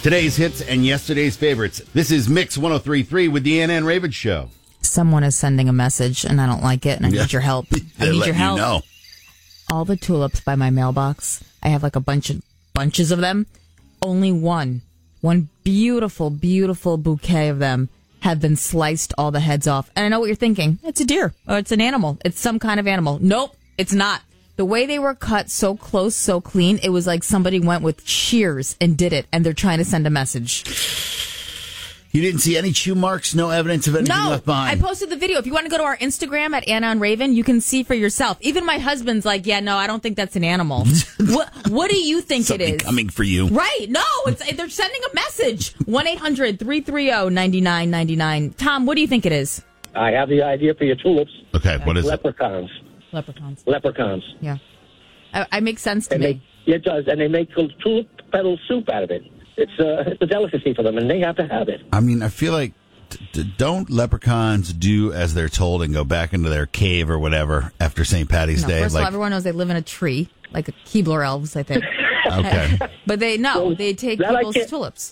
Today's hits and yesterday's favorites. This is Mix 103.3 with the Ann and Raven Show. Someone is sending a message, and I don't like it, and I need your help. I need your help. You know. All the tulips by my mailbox, I have like bunches of them. Only one beautiful, beautiful bouquet of them have been sliced all the heads off. And I know what you're thinking. It's a deer, or it's an animal. It's some kind of animal. Nope, it's not. The way they were cut so close, so clean, it was like somebody went with shears and did it, and they're trying to send a message. You didn't see any chew marks, no evidence of anything left behind? I posted the video. If you want to go to our Instagram at Anna and Raven, you can see for yourself. Even my husband's like, yeah, no, I don't think that's an animal. What do you think it is? Coming for you. Right. No, they're sending a message. 1-800-330-9999. Tom, what do you think it is? I have the idea for your tulips. Okay, what is Leprechauns. Leprechauns. Yeah. I make sense to me. It does, and they make tulip petal soup out of it. It's a delicacy for them, and they have to have it. I mean, I feel like, don't leprechauns do as they're told and go back into their cave or whatever after St. Patty's Day? First of all, everyone knows they live in a tree, like a Keebler elves, I think. Okay. But they take people's tulips.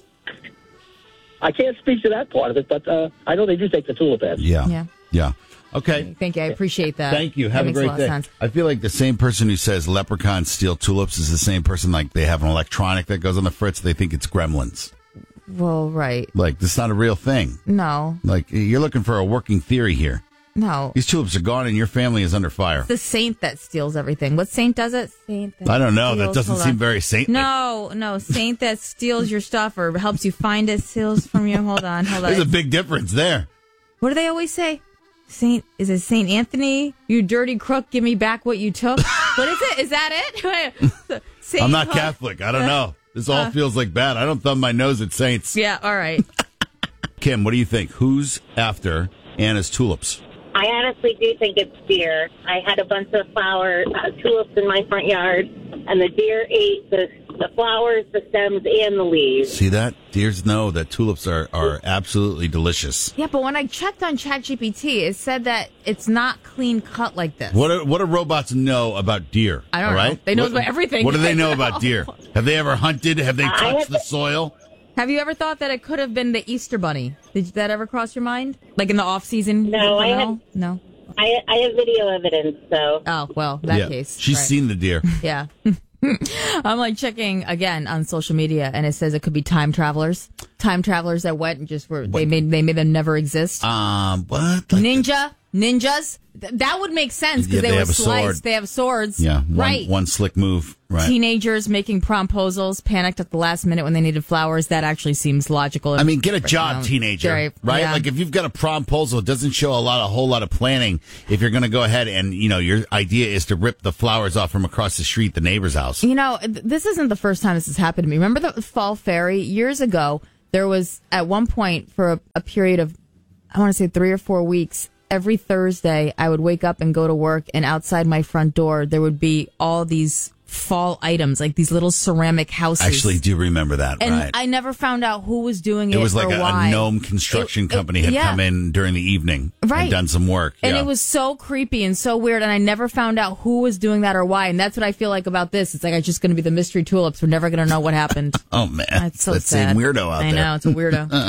I can't speak to that part of it, but I know they do take the tulip heads. Yeah. Okay. Thank you. I appreciate that. Thank you. Have a great day. Sense. I feel like the same person who says leprechauns steal tulips is the same person, like, they have an electronic that goes on the fritz. They think it's gremlins. Well, right. Like, this is not a real thing. No. Like, you're looking for a working theory here. No. These tulips are gone and your family is under fire. It's the saint that steals everything. What saint does it? I don't know. That doesn't seem very saintly. No. Saint that steals your stuff or helps you find it, steals from you. Hold on. There's a big difference there. What do they always say? Is it Saint Anthony? You dirty crook, give me back what you took. What is it? Is that it? I'm not Catholic. I don't know. This all feels like bad. I don't thumb my nose at saints. Yeah, all right. Kim, what do you think? Who's after Anna's tulips? I honestly do think it's deer. I had a bunch of tulips in my front yard, and the deer ate the flowers, the stems, and the leaves. See that? Deers know that tulips are absolutely delicious. Yeah, but when I checked on ChatGPT, it said that it's not clean cut like this. What do robots know about deer? I don't know. They know about everything. What do they know about deer? Have they ever hunted? Have they touched the soil? Have you ever thought that it could have been the Easter Bunny? Did that ever cross your mind? Like in the off season? No, No. I have video evidence, so. Oh, well, that case. She's seen the deer. Yeah. I'm like checking again on social media, and it says it could be time travelers that went and just were, they made them never exist. What? Like Ninjas. That would make sense because they were have sliced. They have swords. Yeah, right. One slick move. Right. Teenagers making promposals, panicked at the last minute when they needed flowers. That actually seems logical. I mean, get a job, teenager. Right? Yeah. Like if you've got a promposal, it doesn't show a whole lot of planning. If you're going to go ahead and your idea is to rip the flowers off from across the street, the neighbor's house. This isn't the first time this has happened to me. Remember the Fall Ferry years ago? There was at one point for a period of, I want to say 3 or 4 weeks. Every Thursday, I would wake up and go to work, and outside my front door, there would be all these fall items, like these little ceramic houses. I actually do remember that, and right. I never found out who was doing it. It was like a gnome construction company had come in during the evening and done some work. And it was so creepy and so weird, and I never found out who was doing that or why. And that's what I feel like about this. It's like it's just going to be the mystery tulips. We're never going to know what happened. Oh, man. That's so that sad. same weirdo out there. I know, it's a weirdo.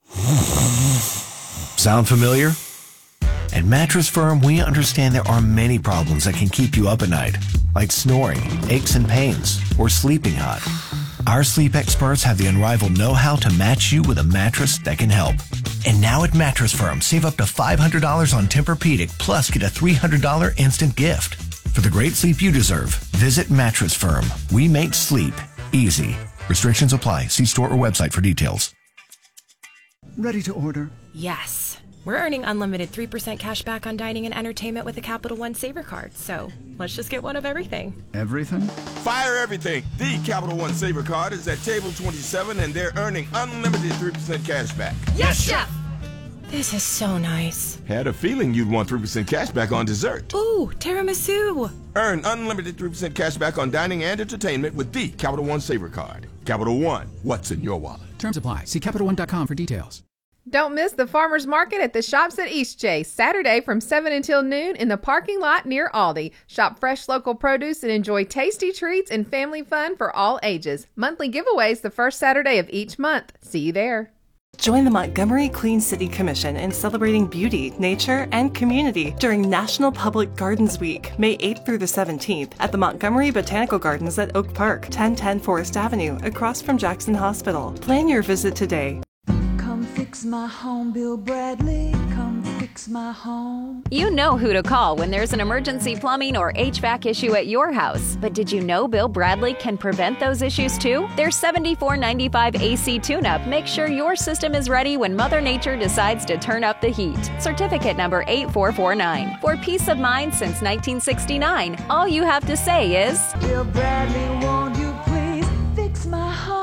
Sound familiar? At Mattress Firm, we understand there are many problems that can keep you up at night, like snoring, aches and pains, or sleeping hot. Our sleep experts have the unrivaled know-how to match you with a mattress that can help. And now at Mattress Firm, save up to $500 on Tempur-Pedic, plus get a $300 instant gift. For the great sleep you deserve, visit Mattress Firm. We make sleep easy. Restrictions apply. See store or website for details. Ready to order? Yes. We're earning unlimited 3% cash back on dining and entertainment with a Capital One Saver card. So let's just get one of everything. Everything? Fire everything. The Capital One Saver card is at table 27, and they're earning unlimited 3% cash back. Yes, Chef! This is so nice. Had a feeling you'd want 3% cash back on dessert. Ooh, tiramisu. Earn unlimited 3% cash back on dining and entertainment with the Capital One Saver card. Capital One, what's in your wallet? Terms apply. See CapitalOne.com for details. Don't miss the farmers market at the Shops at Eastchase, Saturday from 7 until noon in the parking lot near Aldi. Shop fresh local produce and enjoy tasty treats and family fun for all ages. Monthly giveaways the first Saturday of each month. See you there. Join the Montgomery Clean City Commission in celebrating beauty, nature, and community during National Public Gardens Week, May 8th through the 17th, at the Montgomery Botanical Gardens at Oak Park, 1010 Forest Avenue, across from Jackson Hospital. Plan your visit today. Come fix my home, Bill Bradley. Come fix my home. You know who to call when there's an emergency plumbing or HVAC issue at your house. But did you know Bill Bradley can prevent those issues too? Their $74.95 AC tune-up makes sure your system is ready when Mother Nature decides to turn up the heat. Certificate number 8449. For peace of mind since 1969, all you have to say is, Bill Bradley, won't you please fix my home?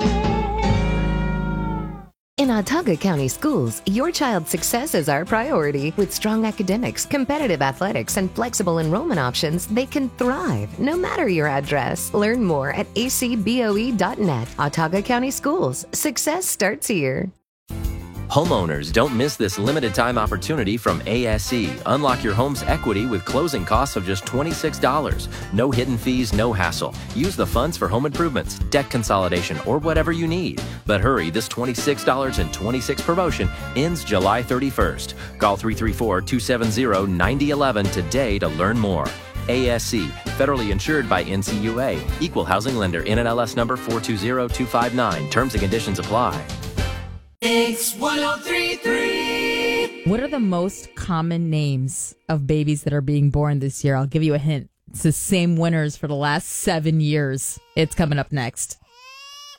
In Autauga County Schools, your child's success is our priority. With strong academics, competitive athletics, and flexible enrollment options, they can thrive no matter your address. Learn more at acboe.net. Autauga County Schools. Success starts here. Homeowners, don't miss this limited time opportunity from ASE. Unlock your home's equity with closing costs of just $26. No hidden fees, no hassle. Use the funds for home improvements, debt consolidation, or whatever you need. But hurry, this $26.26 promotion ends July 31st. Call 334-270-9011 today to learn more. ASC, federally insured by NCUA. Equal housing lender, NMLS number 420259. Terms and conditions apply. It's 103.3. What are the most common names of babies that are being born this year? I'll give you a hint. It's the same winners for the last 7 years. It's coming up next.